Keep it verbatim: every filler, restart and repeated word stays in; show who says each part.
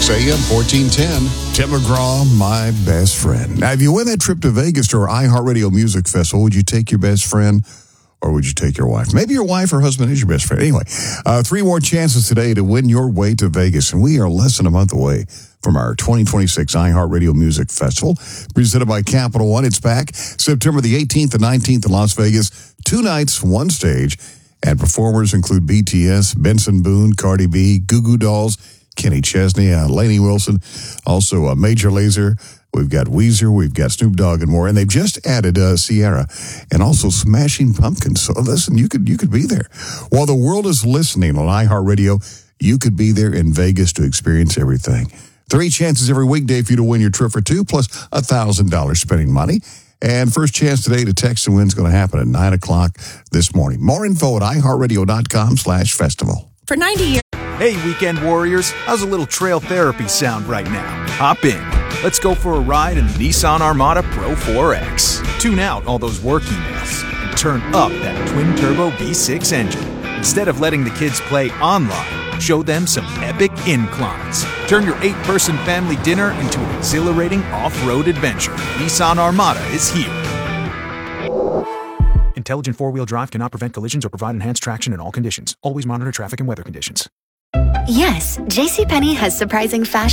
Speaker 1: six a.m., fourteen ten. Tim McGraw, My Best Friend. Now, if you win that trip to Vegas to our iHeartRadio Music Festival, would you take your best friend or would you take your wife? Maybe your wife or husband is your best friend. Anyway, uh, three more chances today to win your way to Vegas, and we are less than a month away from our twenty twenty-six iHeartRadio Music Festival, presented by Capital One. It's back September the eighteenth and nineteenth in Las Vegas. Two nights, one stage, and performers include B T S, Benson Boone, Cardi B, Goo Goo Dolls, Kenny Chesney, uh, Lainey Wilson, also uh, Major Lazer. We've got Weezer, we've got Snoop Dogg, and more. And they've just added uh, Sierra and also Smashing Pumpkins. So listen, you could you could be there. While the world is listening on iHeartRadio, you could be there in Vegas to experience everything. Three chances every weekday for you to win your trip for two, plus one thousand dollars spending money. And first chance today to text and win is going to happen at nine o'clock this morning. More info at iHeartRadio.com slash festival.
Speaker 2: For ninety years.
Speaker 3: Hey, weekend warriors, how's a little trail therapy sound right now? Hop in. Let's go for a ride in the Nissan Armada Pro four X. Tune out all those work emails and turn up that twin-turbo V six engine. Instead of letting the kids play online, show them some epic inclines. Turn your eight-person family dinner into an exhilarating off-road adventure. Nissan Armada is here. Intelligent four-wheel drive cannot prevent collisions or provide enhanced traction in all conditions. Always monitor traffic and weather conditions.
Speaker 4: Yes, JCPenney has surprising fashion